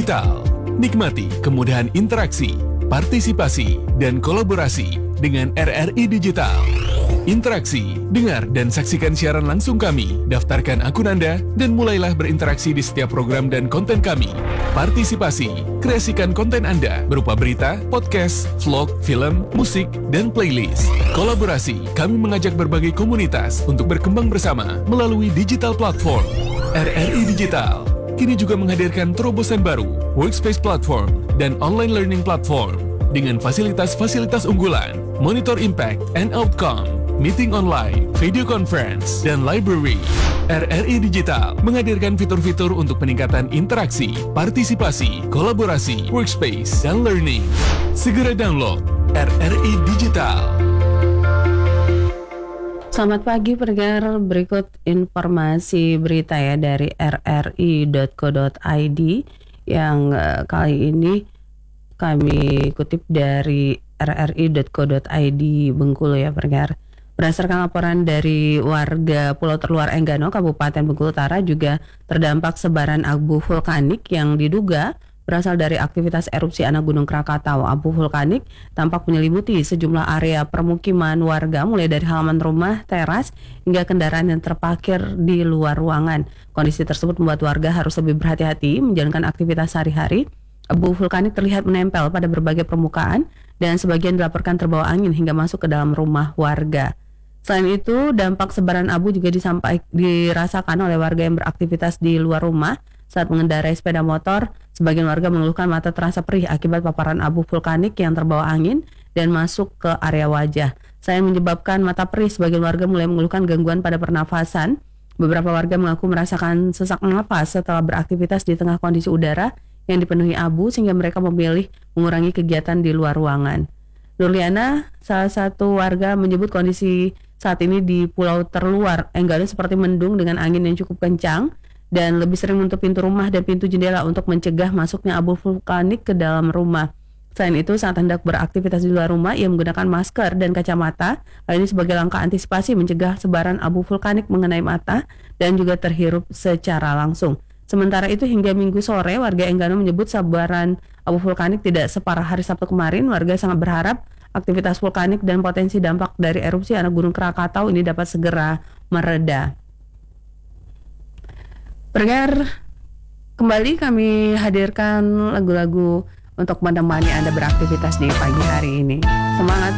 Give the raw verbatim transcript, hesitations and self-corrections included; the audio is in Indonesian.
Digital. Nikmati kemudahan interaksi, partisipasi, dan kolaborasi dengan R R I Digital. Interaksi, dengar dan saksikan siaran langsung kami, daftarkan akun Anda, dan mulailah berinteraksi di setiap program dan konten kami. Partisipasi, kreasikan konten Anda berupa berita, podcast, vlog, film, musik, dan playlist. Kolaborasi, kami mengajak berbagai komunitas untuk berkembang bersama melalui digital platform. R R I Digital kini juga menghadirkan terobosan baru, workspace platform, dan online learning platform dengan fasilitas-fasilitas unggulan, monitor impact and outcome, meeting online, video conference, dan library. R R I Digital menghadirkan fitur-fitur untuk peningkatan interaksi, partisipasi, kolaborasi, workspace, dan learning. Segera download R R I Digital. Selamat pagi pendengar, berikut informasi berita ya dari r r i dot co dot i d yang uh, kali ini kami kutip dari r r i dot co dot i d Bengkulu ya pendengar. Berdasarkan laporan dari warga Pulau Terluar Enggano, Kabupaten Bengkulu Utara juga terdampak sebaran abu vulkanik yang diduga berasal dari aktivitas erupsi anak Gunung Krakatau. Abu vulkanik tampak menyelimuti sejumlah area permukiman warga mulai dari halaman rumah, teras, hingga kendaraan yang terparkir di luar ruangan. Kondisi tersebut membuat warga harus lebih berhati-hati menjalankan aktivitas sehari-hari. Abu vulkanik terlihat menempel pada berbagai permukaan dan sebagian dilaporkan terbawa angin hingga masuk ke dalam rumah warga. Selain itu, dampak sebaran abu juga disampai, dirasakan oleh warga yang beraktivitas di luar rumah. Saat mengendarai sepeda motor, sebagian warga mengeluhkan mata terasa perih akibat paparan abu vulkanik yang terbawa angin dan masuk ke area wajah. Selain menyebabkan mata perih, sebagian warga mulai mengeluhkan gangguan pada pernafasan. Beberapa warga mengaku merasakan sesak napas setelah beraktivitas di tengah kondisi udara yang dipenuhi abu sehingga mereka memilih mengurangi kegiatan di luar ruangan. Nurliana, salah satu warga, menyebut kondisi saat ini di Pulau Terluar Enggano seperti mendung dengan angin yang cukup kencang dan lebih sering menutup pintu rumah dan pintu jendela untuk mencegah masuknya abu vulkanik ke dalam rumah. Selain itu, saat hendak beraktivitas di luar rumah, ia menggunakan masker dan kacamata. Hal ini sebagai langkah antisipasi mencegah sebaran abu vulkanik mengenai mata dan juga terhirup secara langsung. Sementara itu, hingga Minggu sore, warga Enggano menyebut sebaran abu vulkanik tidak separah hari Sabtu kemarin. Warga sangat berharap aktivitas vulkanik dan potensi dampak dari erupsi anak Gunung Krakatau ini dapat segera mereda. Pendengar, kembali kami hadirkan lagu-lagu untuk menemani Anda beraktivitas di pagi hari ini. Semangat!